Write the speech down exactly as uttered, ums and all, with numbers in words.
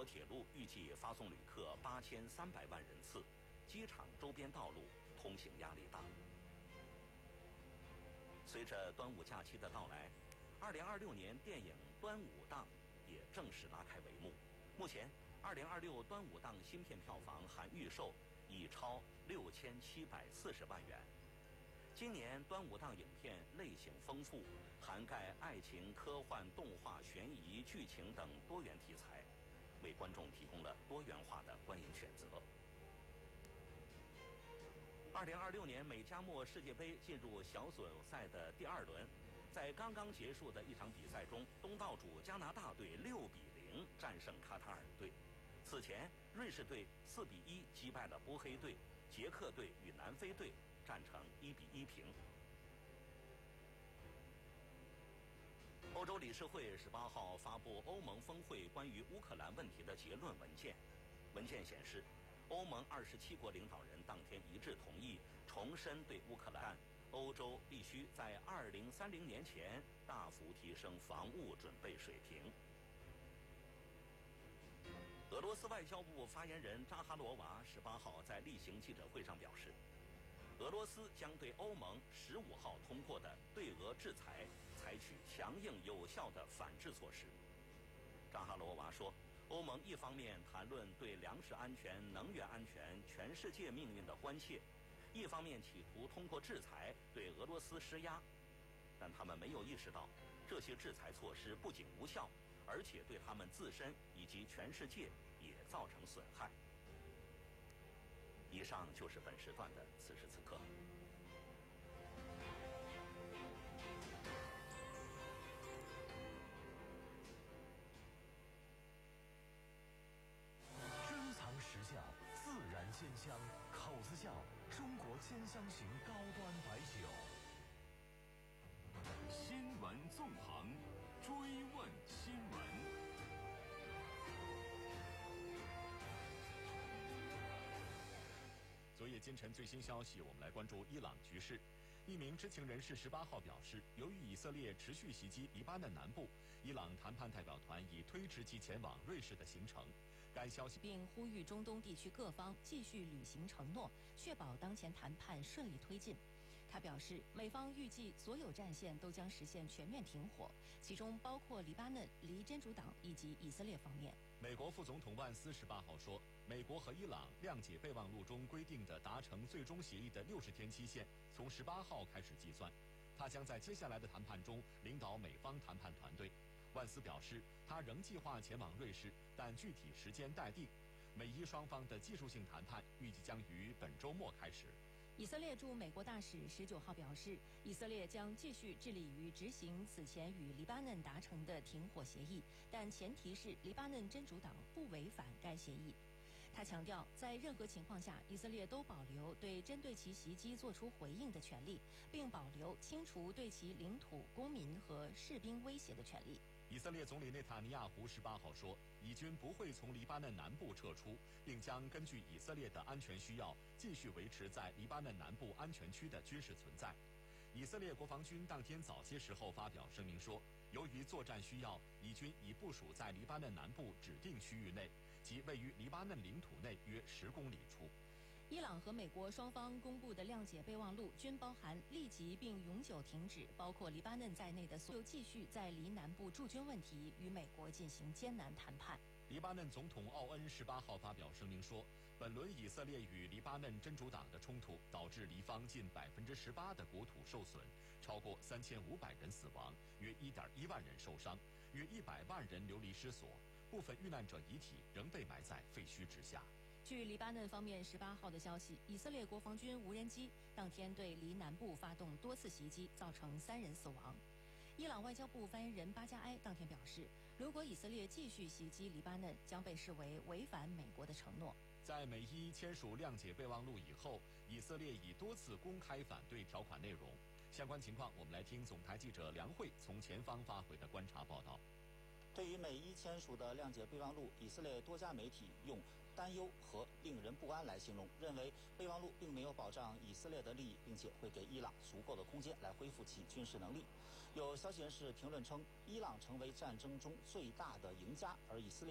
国铁路预计发送旅客八千三百万人次，机场周边道路通行压力大。随着端午假期的到来，二零二六年电影端午档也正式拉开帷幕。目前，二零二六端午档新片票房含预售已超六千七百四十万元。今年端午档影片类型丰富，涵盖爱情、科幻、动画、悬疑、剧情等多元题材，为观众提供了多元化的观影选择。二零二六年美加墨世界杯进入小组赛的第二轮，在刚刚结束的一场比赛中，东道主加拿大队六比零战胜卡塔尔队。此前，瑞士队四比一击败了波黑队，捷克队与南非队战成一比一平。欧洲理事会十八号发布欧盟峰会关于乌克兰问题的结论文件。文件显示，欧盟二十七国领导人当天一致同意重申对乌克兰，欧洲必须在二零三零年前大幅提升防务准备水平。俄罗斯外交部发言人扎哈罗娃十八号在例行记者会上表示，俄罗斯将对欧盟十五号通过的对俄制裁采取强硬有效的反制措施。扎哈罗娃说，欧盟一方面谈论对粮食安全、能源安全、全世界命运的关切，一方面企图通过制裁对俄罗斯施压，但他们没有意识到，这些制裁措施不仅无效，而且对他们自身以及全世界也造成损害。以上就是本时段的此时此刻。 珍藏时效，自然鲜香，口子窖中国鲜香型高端白酒。 新闻纵横，追问新闻。 昨夜今晨最新消息，我们来关注伊朗局势。一名知情人士十八号表示，由于以色列持续袭击黎巴嫩南部，伊朗谈判代表团已推迟其前往瑞士的行程。该消息并呼吁中东地区各方继续履行承诺，确保当前谈判顺利推进。他表示，美方预计所有战线都将实现全面停火，其中包括黎巴嫩、黎真主党以及以色列方面。 美国副总统万斯十八号说，美国和伊朗谅解备忘录中规定的达成最终协议的六十天期限从十八号开始计算。他将在接下来的谈判中领导美方谈判团队。万斯表示，他仍计划前往瑞士，但具体时间待定。美伊双方的技术性谈判预计将于本周末开始。 以色列驻美国大使十九号表示，以色列将继续致力于执行此前与黎巴嫩达成的停火协议，但前提是黎巴嫩真主党不违反该协议。他强调，在任何情况下，以色列都保留对针对其袭击作出回应的权利，并保留清除对其领土、公民和士兵威胁的权利。 以色列总理内塔尼亚胡十八号说，以军不会从黎巴嫩南部撤出，并将根据以色列的安全需要，继续维持在黎巴嫩南部安全区的军事存在。以色列国防军当天早些时候发表声明说，由于作战需要，以军已部署在黎巴嫩南部指定区域内，即位于黎巴嫩领土内约十公里处。 伊朗和美国双方公布的谅解备忘录均包含立即并永久停止包括黎巴嫩在内的所有继续在黎南部驻军问题，与美国进行艰难谈判。 黎巴嫩总统奥恩十八号发表声明说，本轮以色列与黎巴嫩真主党的冲突导致黎方近百分之十八的国土受损，超过三千五百人死亡，约一点一万人受伤，约一百万人流离失所，部分遇难者遗体仍被埋在废墟之下。 据黎巴嫩方面十八号的消息，以色列国防军无人机当天对黎南部发动多次袭击，造成三人死亡。伊朗外交部发言人巴加埃当天表示，如果以色列继续袭击黎巴嫩，将被视为违反美国的承诺。 在美伊签署谅解备忘录以后，以色列已多次公开反对条款内容。相关情况，我们来听总台记者梁慧从前方发回的观察报道。 对于美伊签署的谅解备忘录，以色列多家媒体用担忧和令人不安来形容，认为备忘录并没有保障以色列的利益，并且会给伊朗足够的空间来恢复其军事能力。有消息人士评论称，伊朗成为战争中最大的赢家，而以色列